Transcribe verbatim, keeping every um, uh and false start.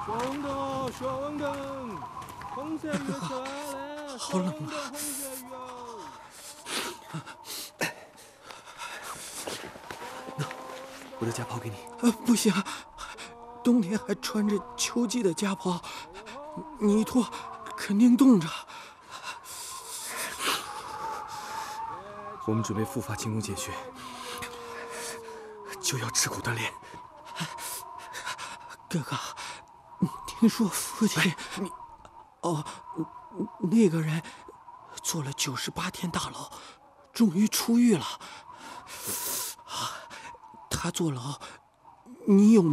红灯，红灯，红色雨车来， 好冷啊！ 红色雨哦。 那，我的家袍给你。 呃，不行，冬天还穿着秋季的家袍，你一脱肯定冻着。 我们准备复发轻功解穴，就要吃苦锻炼。 哥哥，听说父亲……你……哦，那个人坐了九十八天大牢，终于出狱了。他坐牢，你有